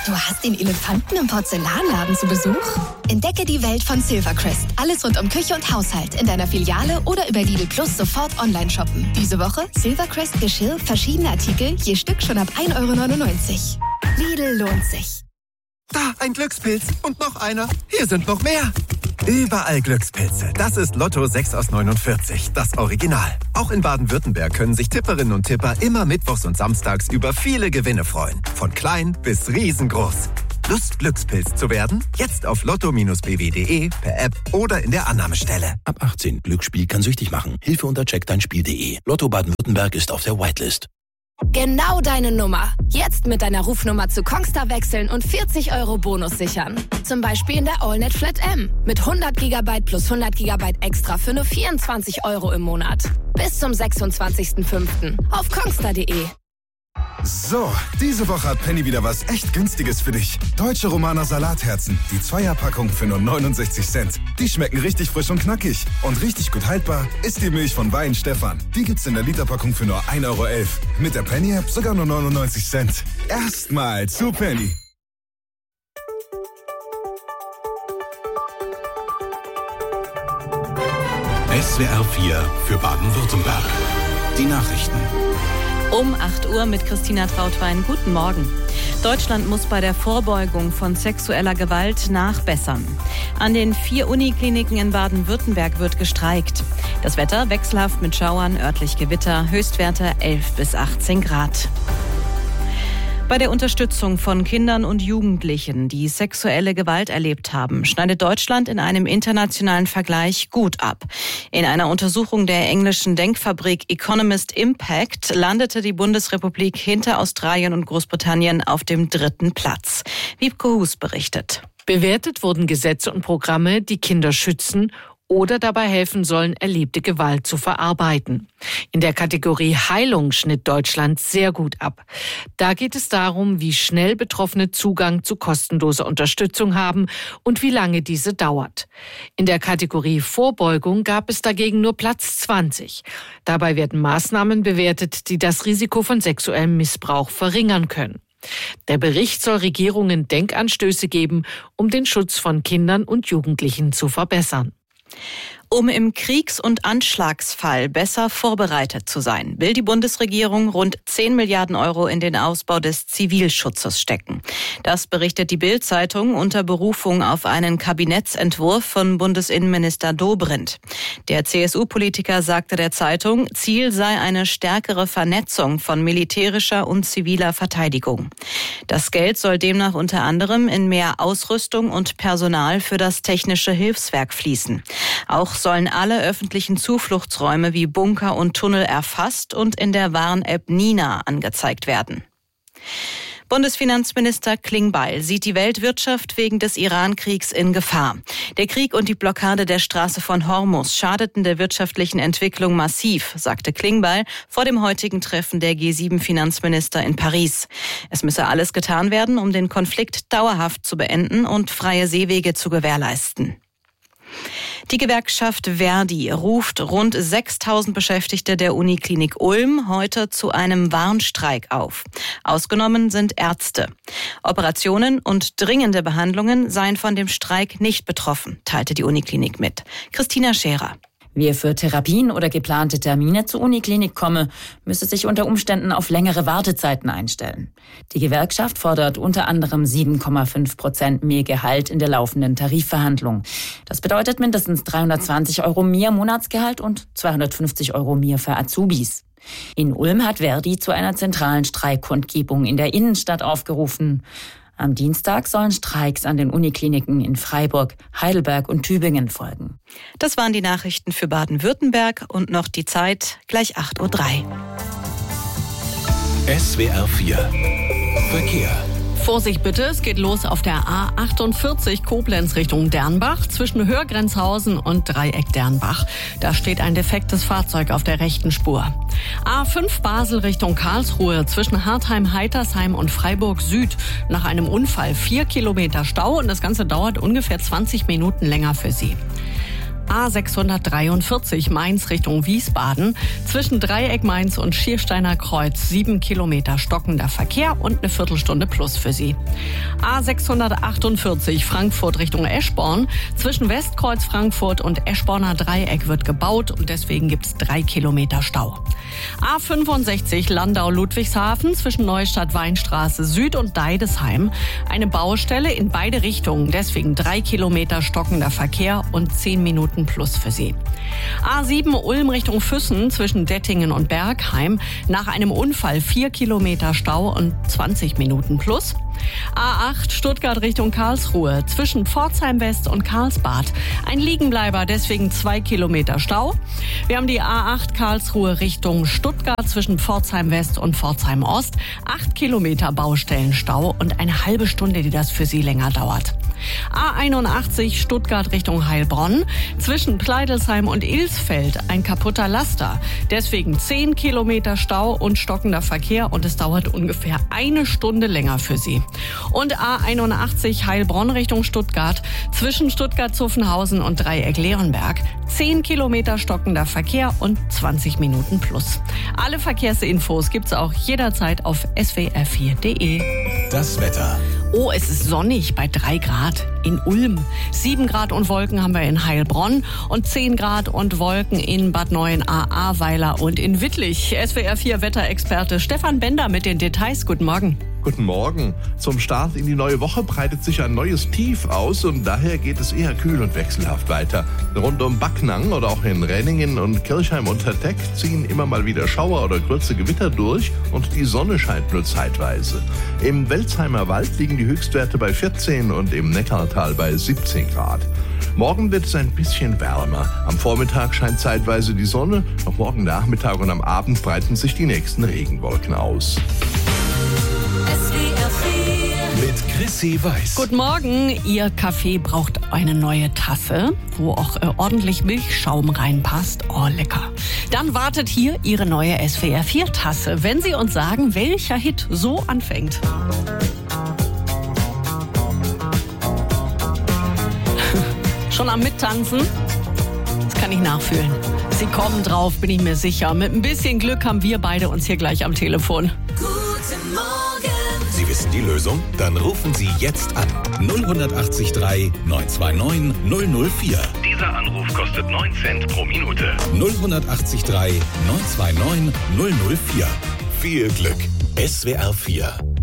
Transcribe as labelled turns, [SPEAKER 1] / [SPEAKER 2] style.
[SPEAKER 1] Du hast den Elefanten im Porzellanladen zu Besuch? Entdecke die Welt von Silvercrest. Alles rund um Küche und Haushalt in deiner Filiale oder über Lidl Plus sofort online shoppen. Diese Woche Silvercrest Geschirr, verschiedene Artikel, je Stück schon ab 1,99 €. Lidl lohnt sich.
[SPEAKER 2] Da, ein Glückspilz. Und noch einer. Hier sind noch mehr. Überall Glückspilze. Das ist Lotto 6 aus 49, das Original. Auch in Baden-Württemberg können sich Tipperinnen und Tipper immer mittwochs und samstags über viele Gewinne freuen. Von klein bis riesengroß. Lust, Glückspilz zu werden? Jetzt auf lotto-bw.de, per App oder in der Annahmestelle.
[SPEAKER 3] Ab 18. Glücksspiel kann süchtig machen. Hilfe unter checkdeinspiel.de. Lotto Baden-Württemberg ist auf der Whitelist.
[SPEAKER 1] Genau deine Nummer. Jetzt mit deiner Rufnummer zu Kongstar wechseln und 40 € Bonus sichern. Zum Beispiel in der AllNet Flat M. Mit 100 GB plus 100 GB extra für nur 24 € im Monat. Bis zum 26.05. auf kongstar.de.
[SPEAKER 4] So, diese Woche hat Penny wieder was echt Günstiges für dich. Deutsche Romaner Salatherzen. Die 2er-Packung für nur 69 Cent. Die schmecken richtig frisch und knackig. Und richtig gut haltbar ist die Milch von Wein Stefan. Die gibt's in der Literpackung für nur 1,11 €. Mit der Penny-App sogar nur 99 Cent. Erstmal zu Penny.
[SPEAKER 3] SWR 4 für Baden-Württemberg. Die Nachrichten.
[SPEAKER 5] Um 8 Uhr mit Christina Trautwein. Guten Morgen. Deutschland muss bei der Vorbeugung von sexueller Gewalt nachbessern. An den 4 Unikliniken in Baden-Württemberg wird gestreikt. Das Wetter wechselhaft mit Schauern, örtlich Gewitter, Höchstwerte 11 bis 18 Grad. Bei der Unterstützung von Kindern und Jugendlichen, die sexuelle Gewalt erlebt haben, schneidet Deutschland in einem internationalen Vergleich gut ab. In einer Untersuchung der englischen Denkfabrik Economist Impact landete die Bundesrepublik hinter Australien und Großbritannien auf dem 3. Platz. Wiebke Hus berichtet.
[SPEAKER 6] Bewertet wurden Gesetze und Programme, die Kinder schützen oder dabei helfen sollen, erlebte Gewalt zu verarbeiten. In der Kategorie Heilung schnitt Deutschland sehr gut ab. Da geht es darum, wie schnell Betroffene Zugang zu kostenloser Unterstützung haben und wie lange diese dauert. In der Kategorie Vorbeugung gab es dagegen nur Platz 20. Dabei werden Maßnahmen bewertet, die das Risiko von sexuellem Missbrauch verringern können. Der Bericht soll Regierungen Denkanstöße geben, um den Schutz von Kindern und Jugendlichen zu verbessern.
[SPEAKER 5] Um im Kriegs- und Anschlagsfall besser vorbereitet zu sein, will die Bundesregierung rund 10 Milliarden € in den Ausbau des Zivilschutzes stecken. Das berichtet die Bild-Zeitung unter Berufung auf einen Kabinettsentwurf von Bundesinnenminister Dobrindt. Der CSU-Politiker sagte der Zeitung, Ziel sei eine stärkere Vernetzung von militärischer und ziviler Verteidigung. Das Geld soll demnach unter anderem in mehr Ausrüstung und Personal für das technische Hilfswerk fließen. Auch sollen alle öffentlichen Zufluchtsräume wie Bunker und Tunnel erfasst und in der Warn-App Nina angezeigt werden. Bundesfinanzminister Klingbeil sieht die Weltwirtschaft wegen des Iran-Kriegs in Gefahr. Der Krieg und die Blockade der Straße von Hormuz schadeten der wirtschaftlichen Entwicklung massiv, sagte Klingbeil vor dem heutigen Treffen der G7-Finanzminister in Paris. Es müsse alles getan werden, um den Konflikt dauerhaft zu beenden und freie Seewege zu gewährleisten. Die Gewerkschaft Verdi ruft rund 6.000 Beschäftigte der Uniklinik Ulm heute zu einem Warnstreik auf. Ausgenommen sind Ärzte. Operationen und dringende Behandlungen seien von dem Streik nicht betroffen, teilte die Uniklinik mit. Christina Scherer.
[SPEAKER 7] Wer für Therapien oder geplante Termine zur Uniklinik komme, müsse sich unter Umständen auf längere Wartezeiten einstellen. Die Gewerkschaft fordert unter anderem 7,5% mehr Gehalt in der laufenden Tarifverhandlung. Das bedeutet mindestens 320 € mehr Monatsgehalt und 250 € mehr für Azubis. In Ulm hat Verdi zu einer zentralen Streikkundgebung in der Innenstadt aufgerufen. Am Dienstag sollen Streiks an den Unikliniken in Freiburg, Heidelberg und Tübingen folgen.
[SPEAKER 5] Das waren die Nachrichten für Baden-Württemberg und noch die Zeit, gleich 8:03 Uhr.
[SPEAKER 3] SWR 4 Verkehr.
[SPEAKER 8] Vorsicht bitte, es geht los auf der A48 Koblenz Richtung Dernbach zwischen Hörgrenzhausen und Dreieck Dernbach. Da steht ein defektes Fahrzeug auf der rechten Spur. A5 Basel Richtung Karlsruhe zwischen Hartheim-Heitersheim und Freiburg Süd. Nach einem Unfall 4 Kilometer Stau und das Ganze dauert ungefähr 20 Minuten länger für Sie. A643 Mainz Richtung Wiesbaden. Zwischen Dreieck Mainz und Schiersteiner Kreuz 7 Kilometer stockender Verkehr und eine Viertelstunde plus für Sie. A648 Frankfurt Richtung Eschborn. Zwischen Westkreuz Frankfurt und Eschborner Dreieck wird gebaut und deswegen gibt es 3 Kilometer Stau. A65 Landau-Ludwigshafen zwischen Neustadt-Weinstraße Süd und Deidesheim. Eine Baustelle in beide Richtungen, deswegen 3 Kilometer stockender Verkehr und 10 Minuten plus für Sie. A7 Ulm Richtung Füssen zwischen Dettingen und Bergheim. Nach einem Unfall 4 Kilometer Stau und 20 Minuten plus. A8 Stuttgart Richtung Karlsruhe zwischen Pforzheim West und Karlsbad. Ein Liegenbleiber, deswegen 2 Kilometer Stau. Wir haben die A8 Karlsruhe Richtung Stuttgart zwischen Pforzheim West und Pforzheim Ost. 8 Kilometer Baustellenstau und eine halbe Stunde, die das für Sie länger dauert. A81 Stuttgart Richtung Heilbronn. Zwischen Pleidelsheim und Ilsfeld ein kaputter Laster. Deswegen 10 Kilometer Stau und stockender Verkehr und es dauert ungefähr eine Stunde länger für Sie. Und A81 Heilbronn Richtung Stuttgart. Zwischen Stuttgart-Zuffenhausen und Dreieck-Leonberg. 10 Kilometer stockender Verkehr und 20 Minuten plus. Alle Verkehrsinfos gibt's auch jederzeit auf swr4.de.
[SPEAKER 3] Das Wetter.
[SPEAKER 8] Oh, es ist sonnig bei 3 Grad in Ulm. 7 Grad und Wolken haben wir in Heilbronn und 10 Grad und Wolken in Bad Neuenahr-Ahrweiler und in Wittlich. SWR4 Wetterexperte Stefan Bender mit den Details. Guten Morgen.
[SPEAKER 9] Guten Morgen. Zum Start in die neue Woche breitet sich ein neues Tief aus und daher geht es eher kühl und wechselhaft weiter. Rund um Backnang oder auch in Renningen und Kirchheim unter Teck ziehen immer mal wieder Schauer oder kurze Gewitter durch und die Sonne scheint nur zeitweise. Im Welzheimer Wald liegen die Höchstwerte bei 14 und im Neckartal bei 17 Grad. Morgen wird es ein bisschen wärmer. Am Vormittag scheint zeitweise die Sonne, noch morgen Nachmittag und am Abend breiten sich die nächsten Regenwolken aus.
[SPEAKER 3] Mit Chrissy Weiß.
[SPEAKER 8] Guten Morgen. Ihr Kaffee braucht eine neue Tasse, wo auch ordentlich Milchschaum reinpasst. Oh, lecker. Dann wartet hier Ihre neue SWR4-Tasse, wenn Sie uns sagen, welcher Hit so anfängt. Schon am Mittanzen? Das kann ich nachfühlen. Sie kommen drauf, bin ich mir sicher. Mit ein bisschen Glück haben wir beide uns hier gleich am Telefon.
[SPEAKER 10] Guten Morgen.
[SPEAKER 3] Sie wissen die Lösung? Dann rufen Sie jetzt an. 08083 929 004.
[SPEAKER 11] Dieser Anruf kostet 9 Cent pro Minute.
[SPEAKER 3] 08083 929 004. Viel Glück. SWR4